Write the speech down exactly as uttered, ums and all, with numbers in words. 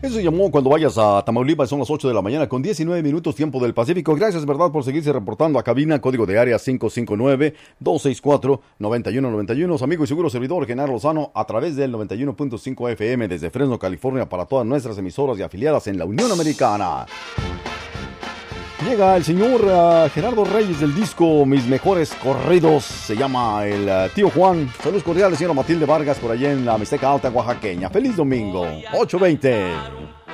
Eso se llamó Cuando vayas a Tamaulipas, son las ocho de la mañana con diecinueve minutos tiempo del Pacífico. Gracias, verdad, por seguirse reportando a cabina, código de área cinco cinco nueve, dos seis cuatro, nueve uno nueve uno. Su amigo y seguro servidor Genaro Lozano a través del noventa y uno punto cinco F M desde Fresno, California, para todas nuestras emisoras y afiliadas en la Unión Americana. Llega el señor uh, Gerardo Reyes del disco Mis Mejores Corridos. Se llama el uh, Tío Juan. Saludos cordiales, señora Matilde Vargas, por allá en la Mixteca Alta Oaxaqueña. ¡Feliz domingo! ocho veinte.